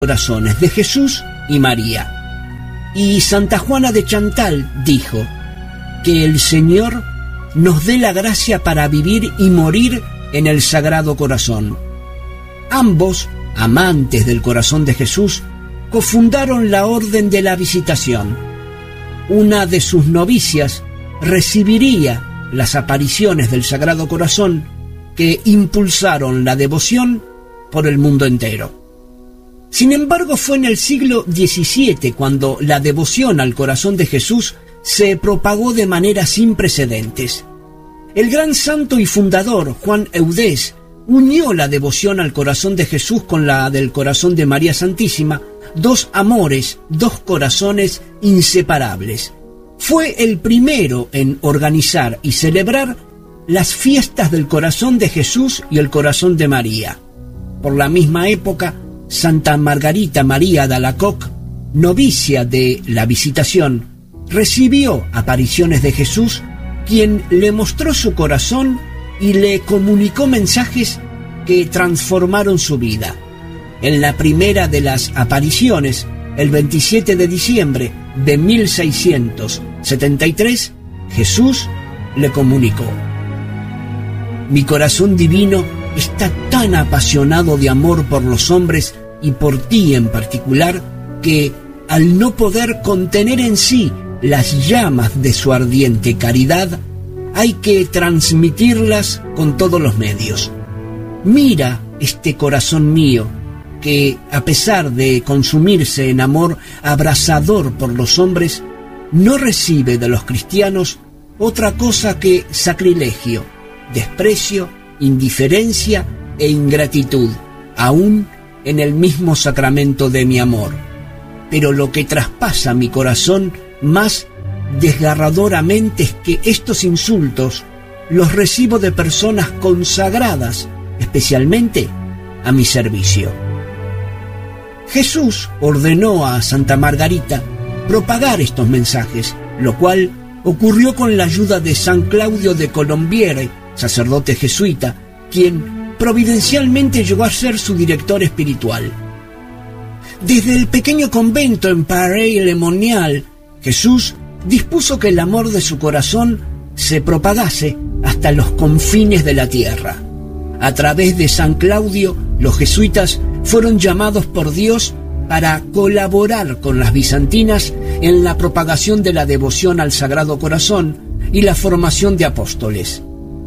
corazones de Jesús y María. Y Santa Juana de Chantal dijo: que el Señor nos dé la gracia para vivir y morir en el Sagrado Corazón. Ambos, amantes del corazón de Jesús, cofundaron la Orden de la Visitación. Una de sus novicias recibiría las apariciones del Sagrado Corazón que impulsaron la devoción por el mundo entero. Sin embargo, fue en el siglo XVII cuando la devoción al corazón de Jesús se propagó de manera sin precedentes. El gran santo y fundador Juan Eudes unió la devoción al corazón de Jesús con la del corazón de María Santísima, dos amores, dos corazones inseparables. Fue el primero en organizar y celebrar las fiestas del corazón de Jesús y el corazón de María. Por la misma época, Santa Margarita María de Alacoque, novicia de la Visitación, recibió apariciones de Jesús, quien le mostró su corazón y le comunicó mensajes que transformaron su vida. En la primera de las apariciones, el 27 de diciembre de 1673, Jesús le comunicó: mi corazón divino está tan apasionado de amor por los hombres y por ti en particular, que al no poder contener en sí las llamas de su ardiente caridad, hay que transmitirlas con todos los medios. Mira este corazón mío, que a pesar de consumirse en amor abrasador por los hombres, no recibe de los cristianos otra cosa que sacrilegio, desprecio, indiferencia e ingratitud, aún en el mismo sacramento de mi amor. Pero lo que traspasa mi corazón más desgarradoramente es que estos insultos los recibo de personas consagradas especialmente a mi servicio. Jesús ordenó a Santa Margarita propagar estos mensajes, lo cual ocurrió con la ayuda de San Claudio de Colombiere, sacerdote jesuita, quien providencialmente llegó a ser su director espiritual. Desde el pequeño convento en Paray-le-Monial, Jesús dispuso que el amor de su corazón se propagase hasta los confines de la tierra. A través de San Claudio, los jesuitas fueron llamados por Dios para colaborar con las bizantinas en la propagación de la devoción al Sagrado Corazón y la formación de apóstoles.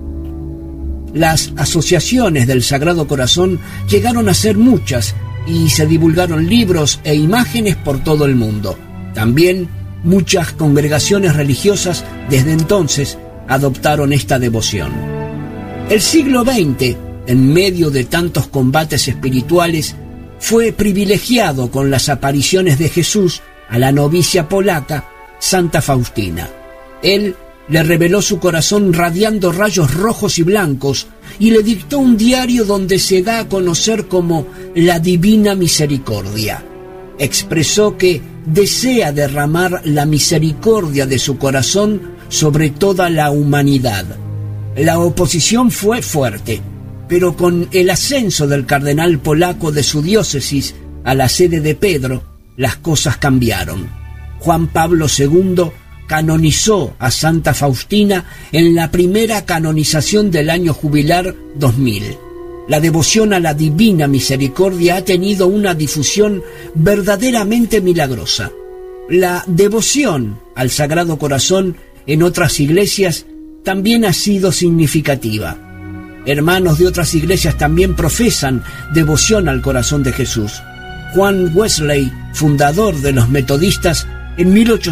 Las asociaciones del Sagrado Corazón llegaron a ser muchas y se divulgaron libros e imágenes por todo el mundo. También muchas congregaciones religiosas desde entonces adoptaron esta devoción. El siglo XX, en medio de tantos combates espirituales, fue privilegiado con las apariciones de Jesús a la novicia polaca Santa Faustina. Él le reveló su corazón radiando rayos rojos y blancos y le dictó un diario donde se da a conocer como la Divina Misericordia. Expresó que desea derramar la misericordia de su corazón sobre toda la humanidad. La oposición fue fuerte, pero con el ascenso del cardenal polaco de su diócesis a la sede de Pedro, las cosas cambiaron. Juan Pablo II canonizó a Santa Faustina en la primera canonización del año jubilar 2000. La devoción a la Divina Misericordia ha tenido una difusión verdaderamente milagrosa. La devoción al Sagrado Corazón en otras iglesias también ha sido significativa. Hermanos de otras iglesias también profesan devoción al corazón de Jesús. Juan Wesley, fundador de los metodistas, en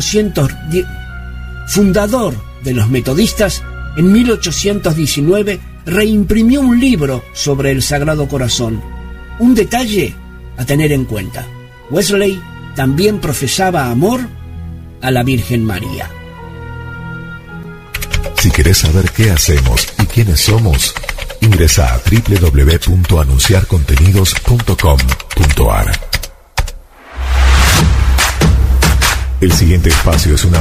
1819 reimprimió un libro sobre el Sagrado Corazón. Un detalle a tener en cuenta: Wesley también profesaba amor a la Virgen María. Si querés saber qué hacemos y quiénes somos, ingresa a www.anunciarcontenidos.com.ar. El siguiente espacio es una